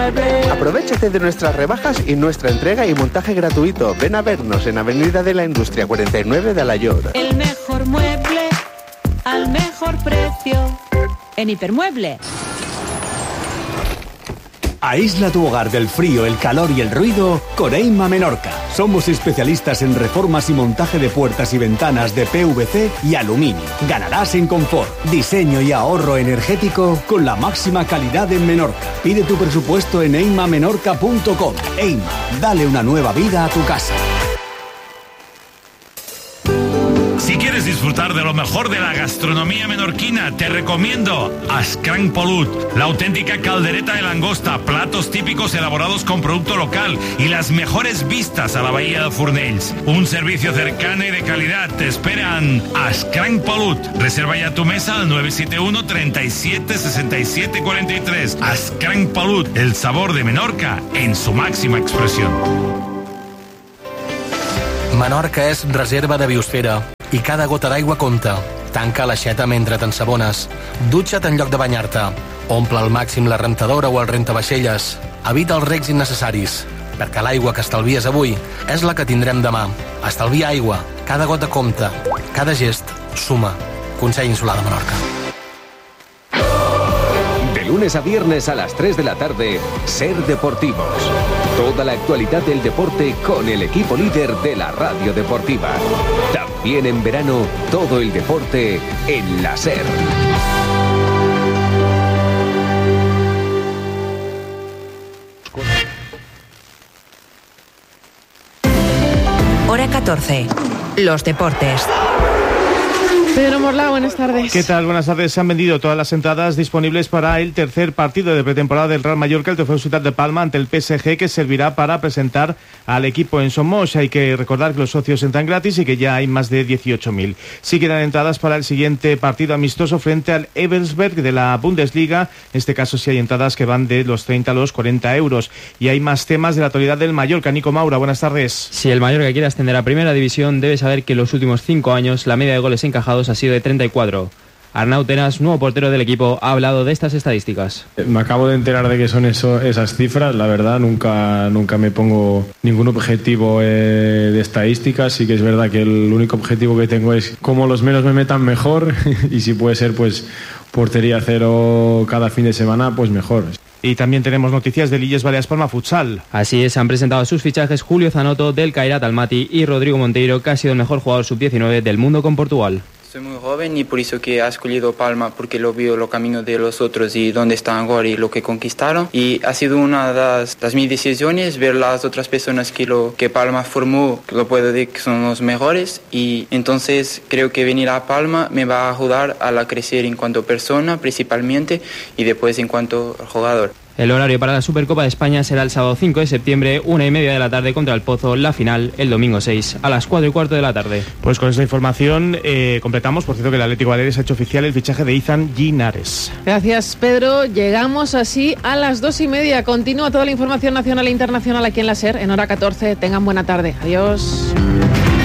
Aprovéchate de nuestras rebajas y nuestra entrega y montaje gratuito. Ven a vernos en Avenida de la Industria 49 de Alaior. El mejor mueble al mejor precio en Hipermueble. Aísla tu hogar del frío, el calor y el ruido con Eima Menorca. Somos especialistas en reformas y montaje de puertas y ventanas de PVC y aluminio. Ganarás en confort, diseño y ahorro energético con la máxima calidad en Menorca. Pide tu presupuesto en eimamenorca.com. Eima, dale una nueva vida a tu casa. Si quieres disfrutar de lo mejor de la gastronomía menorquina, te recomiendo Ascranc Polut, la auténtica caldereta de langosta, platos típicos elaborados con producto local y las mejores vistas a la bahía de Fornells. Un servicio cercano y de calidad. Te esperan Ascranc Polut. Reserva ya tu mesa al 971 37 67 43. Ascranc Polut, el sabor de Menorca en su máxima expresión. Menorca és reserva de biosfera i cada gota d'aigua compta. Tanca l'aixeta mentre t'ensabones. Dutxa't en lloc de banyar-te. Omple al màxim la rentadora o el rentavaixelles. Evita els regs innecessaris, perquè l'aigua que estalvies avui és la que tindrem demà. Estalvia aigua. Cada gota compta. Cada gest suma. Consell Insular de Menorca. De lunes a viernes a las 3 de la tarde, Ser Deportivos. Toda la actualidad del deporte con el equipo líder de la radio deportiva. También en verano, todo el deporte en la SER. Hora 14. Los deportes. Pedro Morla, buenas tardes. ¿Qué tal? Buenas tardes. Se han vendido todas las entradas disponibles para el tercer partido de pretemporada del Real Mallorca, el Trofeo Ciutat de Palma, ante el PSG, que servirá para presentar al equipo en Somos. Hay que recordar que los socios entran gratis y que ya hay más de 18.000. Sí quedan entradas para el siguiente partido amistoso frente al Eversberg de la Bundesliga. En este caso sí hay entradas que van de los 30 a los 40 euros. Y hay más temas de la actualidad del Mallorca. Nico Maura, buenas tardes. Si el Mallorca quiere ascender a Primera División, debe saber que en los últimos 5 años la media de goles encajados ha sido de 34. Arnau Tenas, nuevo portero del equipo, ha hablado de estas estadísticas. Me acabo de enterar de que son esas cifras. La verdad, nunca me pongo ningún objetivo de estadísticas. Sí que es verdad que el único objetivo que tengo es como los menos me metan mejor y si puede ser pues portería cero cada fin de semana, pues mejor. Y también tenemos noticias del Illes Balears Palma Futsal. Así es, han presentado sus fichajes Julio Zanotto del Kairat Almaty y Rodrigo Monteiro, que ha sido el mejor jugador sub-19 del mundo con Portugal. Soy muy joven y por eso que ha escogido Palma, porque lo vio los caminos de los otros y dónde están ahora y lo que conquistaron. Y ha sido una de las mis decisiones ver las otras personas que Palma formó, que lo puedo decir que son los mejores. Y entonces creo que venir a Palma me va a ayudar a crecer en cuanto persona principalmente y después en cuanto jugador. El horario para la Supercopa de España será el sábado 5 de septiembre, 1:30 de la tarde contra el Pozo, la final el domingo 6 a las 4:15 de la tarde. Pues con esta información completamos, por cierto, que el Atlético Baleares ha hecho oficial el fichaje de Izan Linares. Gracias, Pedro. Llegamos así a las 2:30. Continúa toda la información nacional e internacional aquí en la SER en hora 14. Tengan buena tarde. Adiós.